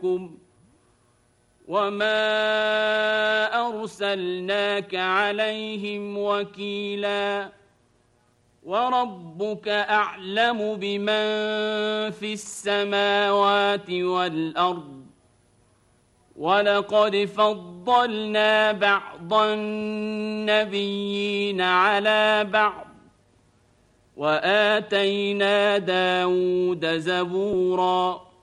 أموالكم وما أرسلناك عليهم وكيلا وربك أعلم بمن في السماوات والأرض ولقد فضلنا بعض النبيين على بعض وآتينا داود زبورا